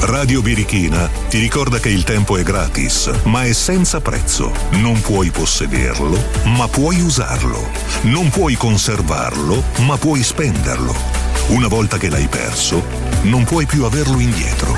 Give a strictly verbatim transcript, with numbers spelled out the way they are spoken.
Radio Birichina ti ricorda che il tempo è gratis, ma è senza prezzo. Non puoi possederlo, ma puoi usarlo. Non puoi conservarlo, ma puoi spenderlo. Una volta che l'hai perso, non puoi più averlo indietro.